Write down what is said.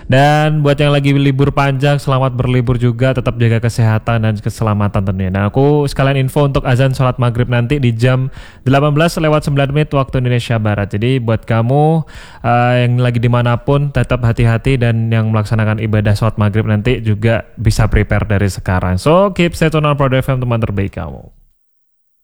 Dan buat yang lagi libur panjang, selamat berlibur juga, tetap jaga kesehatan dan keselamatan tentunya. Nah, aku sekalian info untuk azan sholat maghrib nanti di jam 18:09 waktu Indonesia Barat. Jadi buat kamu yang lagi dimanapun tetap hati-hati, dan yang melaksanakan ibadah sholat maghrib nanti juga bisa prepare dari sekarang. So keep stay tune on Prodo FM, teman terbaik kamu.